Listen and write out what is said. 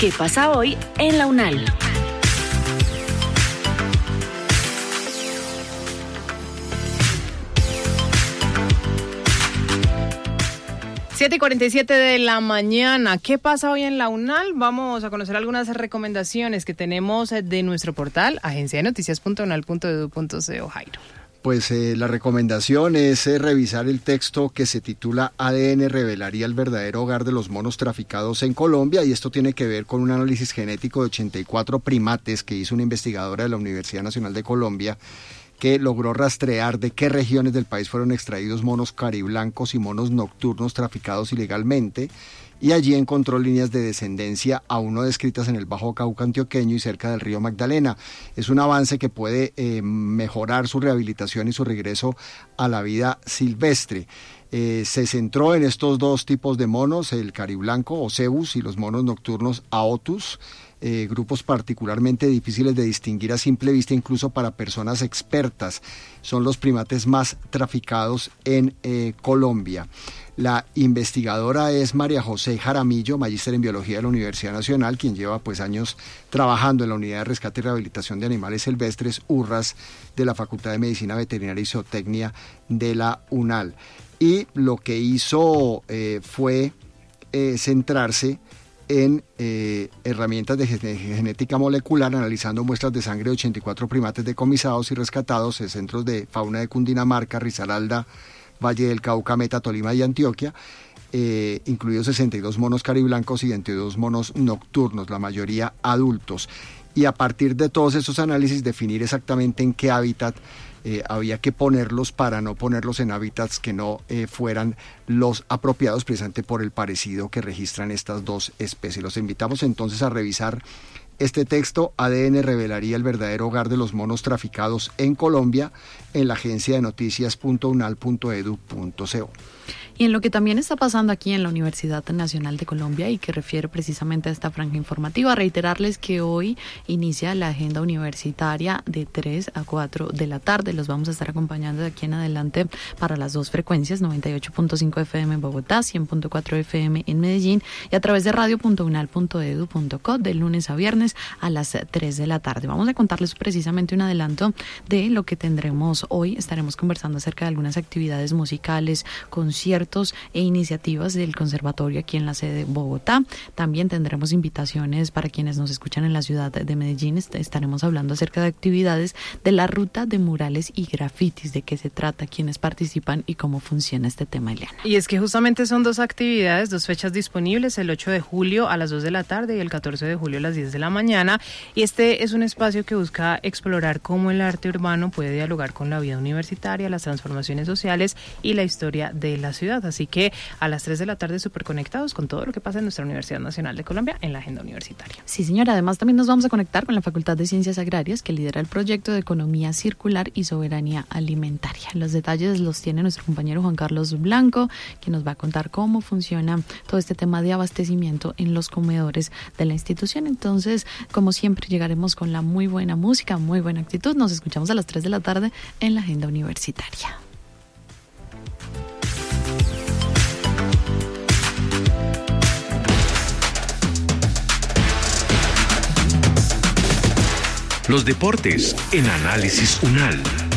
¿Qué pasa hoy en la UNAL? Siete y 47 de la mañana. ¿Qué pasa hoy en la UNAL? Vamos a conocer algunas recomendaciones que tenemos de nuestro portal agenciadenoticias.unal.edu.co. Jairo. Pues la recomendación es revisar el texto que se titula ADN revelaría el verdadero hogar de los monos traficados en Colombia, y esto tiene que ver con un análisis genético de 84 primates que hizo una investigadora de la Universidad Nacional de Colombia, que logró rastrear de qué regiones del país fueron extraídos monos cariblancos y monos nocturnos traficados ilegalmente, y allí encontró líneas de descendencia aún no descritas en el Bajo Cauca antioqueño y cerca del río Magdalena. Es un avance que puede mejorar su rehabilitación y su regreso a la vida silvestre. Se centró en estos dos tipos de monos, el cariblanco o cebus y los monos nocturnos aotus, grupos particularmente difíciles de distinguir a simple vista incluso para personas expertas. Son los primates más traficados en Colombia. La investigadora es María José Jaramillo, magíster en biología de la Universidad Nacional, quien lleva años trabajando en la Unidad de Rescate y Rehabilitación de Animales Silvestres, URRAS, de la Facultad de Medicina Veterinaria y Zootecnia de la UNAL. Y lo que hizo fue centrarse en herramientas de genética molecular, analizando muestras de sangre de 84 primates decomisados y rescatados en centros de fauna de Cundinamarca, Risaralda, Valle del Cauca, Meta, Tolima y Antioquia, incluidos 62 monos cariblancos y 22 monos nocturnos, la mayoría adultos. Y a partir de todos esos análisis definir exactamente en qué hábitat había que ponerlos para no ponerlos en hábitats que no fueran los apropiados, precisamente por el parecido que registran estas dos especies. Los invitamos entonces a revisar este texto. ADN revelaría el verdadero hogar de los monos traficados en Colombia, en la agencia de noticias.unal.edu.co. Y en lo que también está pasando aquí en la Universidad Nacional de Colombia y que refiere precisamente a esta franja informativa, reiterarles que hoy inicia la agenda universitaria de 3 a 4 de la tarde. Los vamos a estar acompañando de aquí en adelante para las dos frecuencias, 98.5 FM en Bogotá, 100.4 FM en Medellín y a través de radio.unal.edu.co de lunes a viernes a las 3 de la tarde. Vamos a contarles precisamente un adelanto de lo que tendremos hoy. Estaremos conversando acerca de algunas actividades musicales, conciertos e iniciativas del conservatorio aquí en la sede de Bogotá. También tendremos invitaciones para quienes nos escuchan en la ciudad de Medellín. Estaremos hablando acerca de actividades de la ruta de murales y grafitis, de qué se trata, quiénes participan y cómo funciona este tema, Eliana. Y es que justamente son dos actividades, dos fechas disponibles, el 8 de julio a las 2 de la tarde y el 14 de julio a las 10 de la mañana. Y este es un espacio que busca explorar cómo el arte urbano puede dialogar con la vida universitaria, las transformaciones sociales y la historia de la ciudad. Así que a las 3 de la tarde súper conectados con todo lo que pasa en nuestra Universidad Nacional de Colombia en la agenda universitaria. Sí, señora. Además, también nos vamos a conectar con la Facultad de Ciencias Agrarias, que lidera el proyecto de Economía Circular y Soberanía Alimentaria. Los detalles los tiene nuestro compañero Juan Carlos Blanco, que nos va a contar cómo funciona todo este tema de abastecimiento en los comedores de la institución. Entonces, como siempre, llegaremos con la muy buena música, muy buena actitud. Nos escuchamos a las 3 de la tarde en la agenda universitaria. Los deportes en Análisis UNAL.